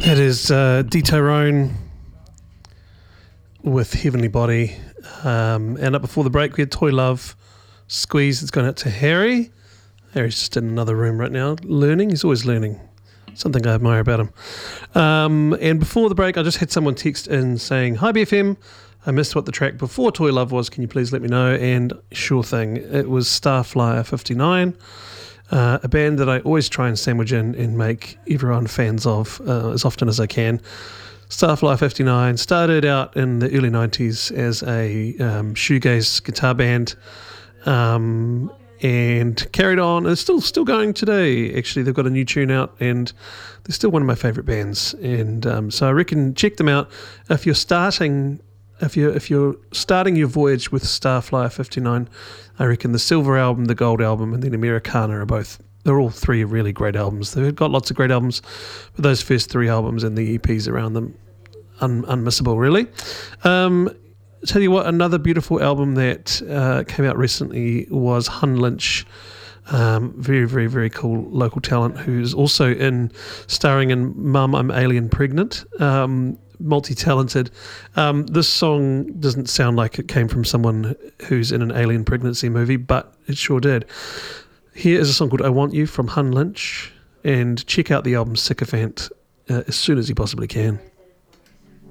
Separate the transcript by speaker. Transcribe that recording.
Speaker 1: That is D Tyrone with Heavenly Body. And up before the break, we had Toy Love, Squeeze. It's going out to Harry. Harry's just in another room right now, learning. He's always learning. Something I admire about him. And before the break, I just had someone text in saying, "Hi BFM, I missed what the track before Toy Love was. Can you please let me know?" And sure thing, it was Starflyer 59. A band that I always try and sandwich in and make everyone fans of as often as I can. Starflyer 59 started out in the early 90s as a shoegaze guitar band and carried on. It's still going today. Actually, they've got a new tune out and they're still one of my favourite bands. And so I reckon check them out if you're starting your voyage with Starflyer 59. I reckon the Silver album, the Gold album, and then Americana they're all three really great albums. They've got lots of great albums, but those first three albums and the EPs around them, unmissable really. Tell you what, another beautiful album that came out recently was Hun Lynch. Very, very, very cool local talent who's also starring in Mum, I'm Alien Pregnant. Multi-talented. This song doesn't sound like it came from someone who's in an alien pregnancy movie, but it sure did. Here is a song called I Want You from Hun Lynch, and check out the album Sycophant as soon as you possibly can.